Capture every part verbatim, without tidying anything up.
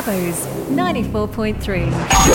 Dubbo's ninety-four point three.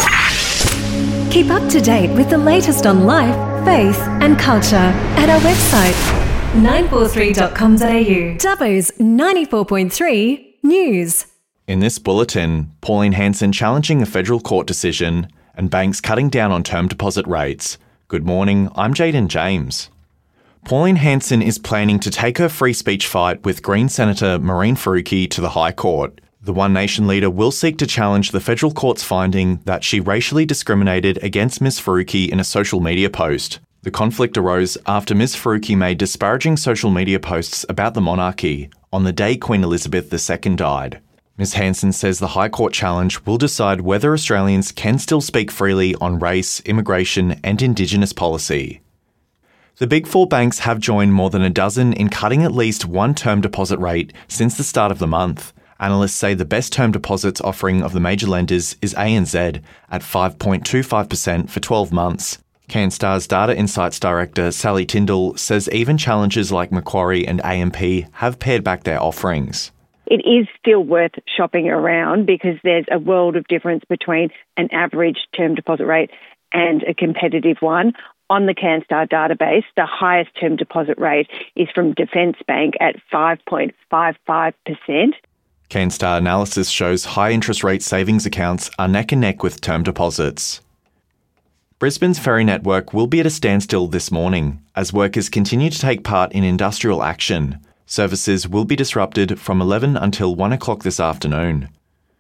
Keep up to date with the latest on life, faith and culture at our website nine four three dot com dot a u. Dubbo's ninety-four point three News. In this bulletin, Pauline Hanson challenging a federal court decision and banks cutting down on term deposit rates. Good morning, I'm Jaden James. Pauline Hanson is planning to take her free speech fight with Green Senator Mehreen Faruqi to the High Court. The One Nation leader will seek to challenge the federal court's finding that she racially discriminated against Miz Faruqi in a social media post. The conflict arose after Miz Faruqi made disparaging social media posts about the monarchy on the day Queen Elizabeth the Second died. Miz Hanson says the High Court challenge will decide whether Australians can still speak freely on race, immigration and Indigenous policy. The Big Four banks have joined more than a dozen in cutting at least one term deposit rate since the start of the month. Analysts say the best term deposits offering of the major lenders is A N Z at five point two five percent for twelve months. Canstar's Data Insights Director Sally Tyndall says even challengers like Macquarie and A M P have pared back their offerings. It is still worth shopping around because there's a world of difference between an average term deposit rate and a competitive one. On the Canstar database, the highest term deposit rate is from Defence Bank at five point five five percent. Canstar analysis shows high interest rate savings accounts are neck and neck with term deposits. Brisbane's ferry network will be at a standstill this morning as workers continue to take part in industrial action. Services will be disrupted from eleven until one o'clock this afternoon.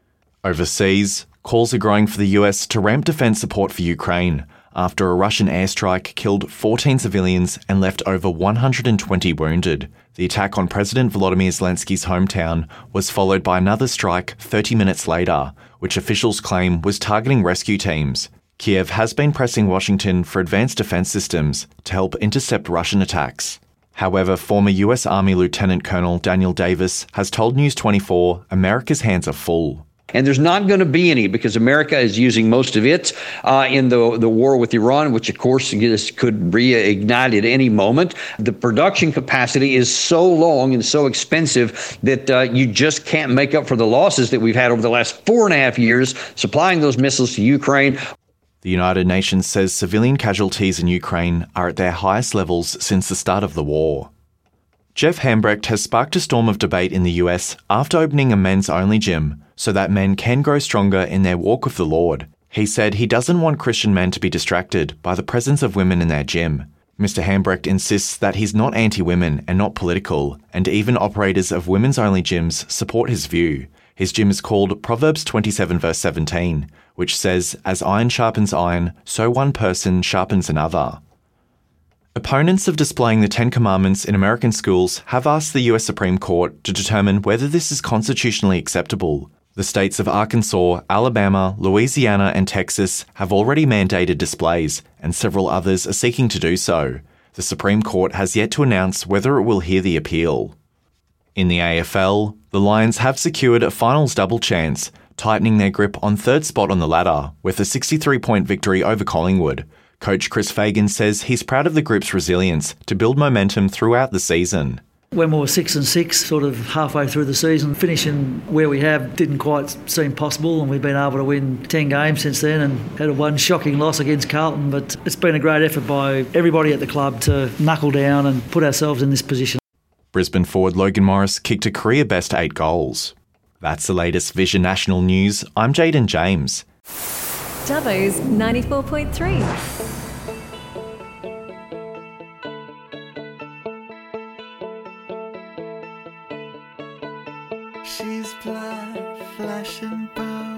Overseas, calls are growing for the U S to ramp defence support for Ukraine after a Russian airstrike killed fourteen civilians and left over one hundred twenty wounded. The attack on President Volodymyr Zelensky's hometown was followed by another strike thirty minutes later, which officials claim was targeting rescue teams. Kiev has been pressing Washington for advanced defence systems to help intercept Russian attacks. However, former U S Army Lieutenant Colonel Daniel Davis has told News twenty-four America's hands are full. And there's not going to be any because America is using most of it uh, in the the war with Iran, which, of course, could reignite at any moment. The production capacity is so long and so expensive that uh, you just can't make up for the losses that we've had over the last four and a half years supplying those missiles to Ukraine. The United Nations says civilian casualties in Ukraine are at their highest levels since the start of the war. Jeff Hambrecht has sparked a storm of debate in the U S after opening a men's-only gym so that men can grow stronger in their walk with the Lord. He said he doesn't want Christian men to be distracted by the presence of women in their gym. Mister Hambrecht insists that he's not anti-women and not political, and even operators of women's-only gyms support his view. His gym is called Proverbs twenty-seven verse seventeen, which says, "As iron sharpens iron, so one person sharpens another." Opponents of displaying the Ten Commandments in American schools have asked the U S Supreme Court to determine whether this is constitutionally acceptable. The states of Arkansas, Alabama, Louisiana and Texas have already mandated displays, and several others are seeking to do so. The Supreme Court has yet to announce whether it will hear the appeal. In the A F L, the Lions have secured a finals double chance, tightening their grip on third spot on the ladder with a sixty-three point victory over Collingwood. Coach Chris Fagan says he's proud of the group's resilience to build momentum throughout the season. When we were six and six, sort of halfway through the season, finishing where we have didn't quite seem possible, and we've been able to win ten games since then and had a one shocking loss against Carlton. But it's been a great effort by everybody at the club to knuckle down and put ourselves in this position. Brisbane forward Logan Morris kicked a career best eight goals. That's the latest Vision National News. I'm Jaden James. Dubbo's ninety-four point three. She's black, flesh and bone.